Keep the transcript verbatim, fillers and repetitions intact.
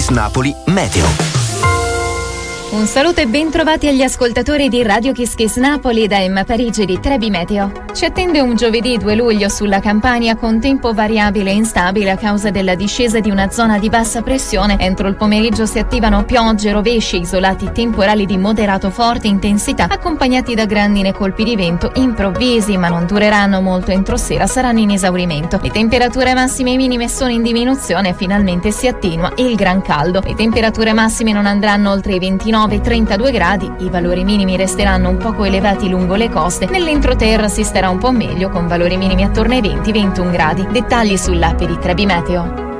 Kiss Napoli Meteo. Un saluto e ben trovati agli ascoltatori di Radio Kiss Kiss Napoli da Emma Parigi di Trebi Meteo. Ci attende un giovedì due luglio sulla Campania con tempo variabile e instabile a causa della discesa di una zona di bassa pressione. Entro il pomeriggio si attivano piogge, rovesci, isolati temporali di moderato forte intensità, accompagnati da grandine colpi di vento improvvisi, ma non dureranno molto. Entro sera saranno in esaurimento. Le temperature massime e minime sono in diminuzione e finalmente si attenua il gran caldo. Le temperature massime non andranno oltre i ventinove trentadue gradi, i valori minimi resteranno un poco elevati lungo le coste. Nell'entroterra si starà un po' meglio con valori minimi attorno ai venti ventuno gradi. Dettagli sull'app di Trebi Meteo.